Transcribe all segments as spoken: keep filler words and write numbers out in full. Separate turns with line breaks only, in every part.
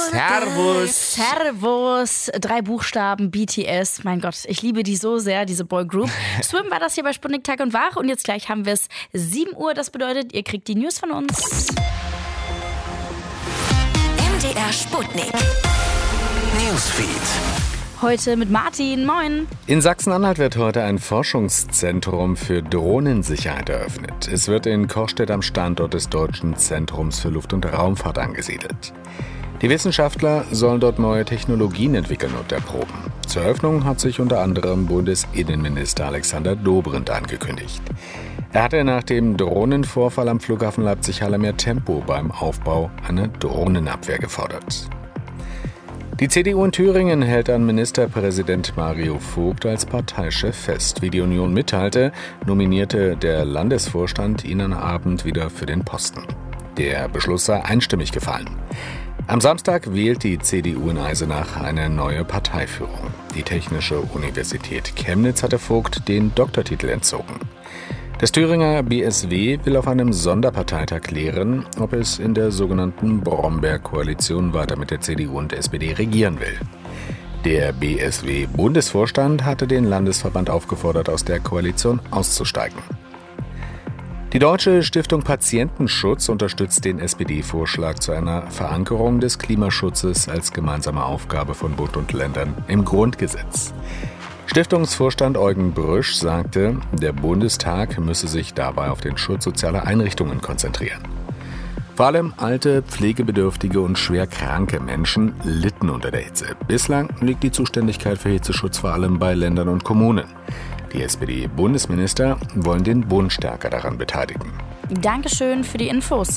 Servus.
Servus. Drei Buchstaben, B T S. Mein Gott, ich liebe die so sehr, diese Boygroup. Swim war das hier bei Sputnik Tag und Wach. Und jetzt gleich haben wir es sieben Uhr. Das bedeutet, ihr kriegt die News von uns.
M D R Sputnik Newsfeed.
Heute mit Martin. Moin.
In Sachsen-Anhalt wird heute ein Forschungszentrum für Drohnensicherheit eröffnet. Es wird in Kochstedt am Standort des Deutschen Zentrums für Luft- und Raumfahrt angesiedelt. Die Wissenschaftler sollen dort neue Technologien entwickeln und erproben. Zur Eröffnung hat sich unter anderem Bundesinnenminister Alexander Dobrindt angekündigt. Er hatte nach dem Drohnenvorfall am Flughafen Leipzig-Halle mehr Tempo beim Aufbau einer Drohnenabwehr gefordert. Die C D U in Thüringen hält an Ministerpräsident Mario Vogt als Parteichef fest. Wie die Union mitteilte, nominierte der Landesvorstand ihn am Abend wieder für den Posten. Der Beschluss sei einstimmig gefallen. Am Samstag wählt die C D U in Eisenach eine neue Parteiführung. Die Technische Universität Chemnitz hatte Vogt den Doktortitel entzogen. Das Thüringer B S W will auf einem Sonderparteitag klären, ob es in der sogenannten Brombeer-Koalition weiter mit der C D U und S P D regieren will. Der B S W-Bundesvorstand hatte den Landesverband aufgefordert, aus der Koalition auszusteigen. Die Deutsche Stiftung Patientenschutz unterstützt den S P D-Vorschlag zu einer Verankerung des Klimaschutzes als gemeinsame Aufgabe von Bund und Ländern im Grundgesetz. Stiftungsvorstand Eugen Brüsch sagte, der Bundestag müsse sich dabei auf den Schutz sozialer Einrichtungen konzentrieren. Vor allem alte, pflegebedürftige und schwer kranke Menschen litten unter der Hitze. Bislang liegt die Zuständigkeit für Hitzeschutz vor allem bei Ländern und Kommunen. Die S P D-Bundesminister wollen den Bund stärker daran beteiligen.
Dankeschön für die Infos.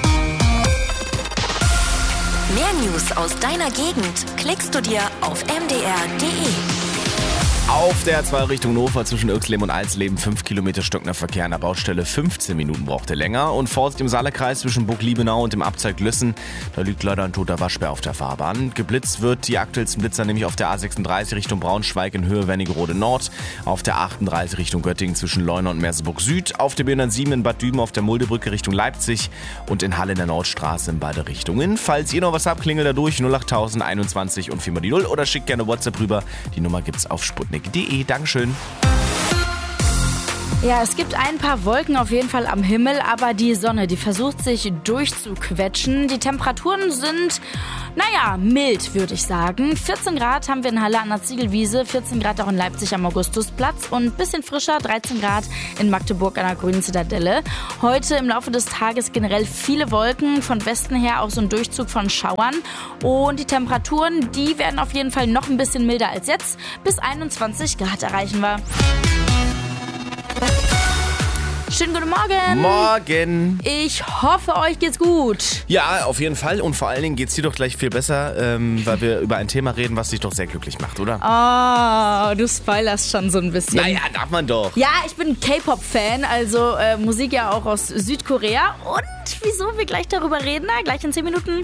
Mehr News aus deiner Gegend klickst du dir auf m d r punkt d e.
Auf der A zwei Richtung Hannover zwischen Irxleben und Alsleben fünf Kilometer stockender Verkehr an der Baustelle. fünfzehn Minuten braucht er länger. Und Vorsicht im Saale-Kreis zwischen Burg-Liebenau und dem Abzweig Glössen. Da liegt leider ein toter Waschbär auf der Fahrbahn. Geblitzt wird die aktuellsten Blitzer nämlich auf der A sechsunddreißig Richtung Braunschweig in Höhe Wernigerode Nord. Auf der achtunddreißig Richtung Göttingen zwischen Leuna und Merseburg Süd. Auf der B hundertsieben in Bad Düben auf der Muldebrücke Richtung Leipzig. Und in Halle in der Nordstraße in beide Richtungen. Falls ihr noch was habt, klingelt da durch null acht null null einundzwanzig und viermal die null oder schickt gerne WhatsApp rüber. Die Nummer gibt's auf sputnik punkt d e. Dankeschön.
Ja, es gibt ein paar Wolken auf jeden Fall am Himmel, aber die Sonne, die versucht sich durchzuquetschen. Die Temperaturen sind, naja, mild, würde ich sagen. vierzehn Grad haben wir in Halle an der Ziegelwiese, vierzehn Grad auch in Leipzig am Augustusplatz und ein bisschen frischer, dreizehn Grad in Magdeburg an der Grünen Zitadelle. Heute im Laufe des Tages generell viele Wolken, von Westen her auch so ein Durchzug von Schauern. Und die Temperaturen, die werden auf jeden Fall noch ein bisschen milder als jetzt. Bis einundzwanzig Grad erreichen wir. Schönen guten Morgen.
Morgen.
Ich hoffe, euch geht's gut.
Ja, auf jeden Fall. Und vor allen Dingen geht's dir doch gleich viel besser, ähm, weil wir über ein Thema reden, was dich doch sehr glücklich macht, oder?
Oh, du spoilerst schon so ein bisschen.
Naja, darf man doch.
Ja, ich bin K-Pop-Fan, also äh, Musik ja auch aus Südkorea. Und wieso wir gleich darüber reden? Na, gleich in zehn Minuten.